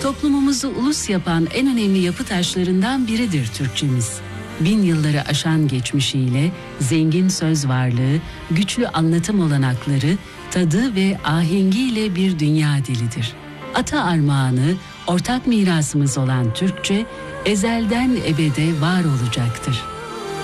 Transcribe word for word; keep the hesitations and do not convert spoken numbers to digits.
Toplumumuzu ulus yapan en önemli yapı taşlarından biridir Türkçemiz. Bin yılları aşan geçmişiyle, zengin söz varlığı, güçlü anlatım olanakları, tadı ve ahengiyle bir dünya dilidir. Ata armağanı, ortak mirasımız olan Türkçe, ezelden ebede var olacaktır.